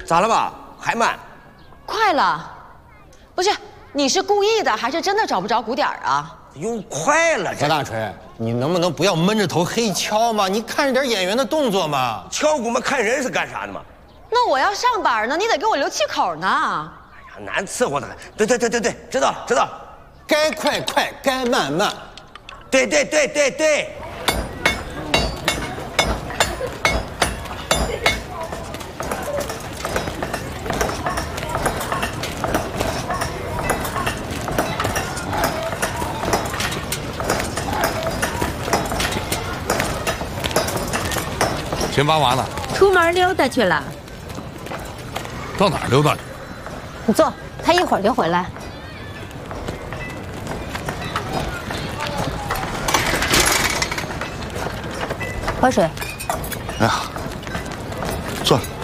咋了吧？还慢？ 快了，不是？你是故意的，还是真的找不着鼓点啊？ 用快了， 何大锤，你能不能不要闷着头黑敲嘛？你看着点演员的动作嘛。 敲鼓嘛，看人是干啥的嘛？ 那我要上班呢，你得给我留气口呢。 哎呀，难伺候的很。对，知道了。 该快快，该慢慢。 对。 先忙完了， 出门溜达去了。 到哪儿溜达去？ 你坐，他一会儿就回来。喝水。 哎呀，坐。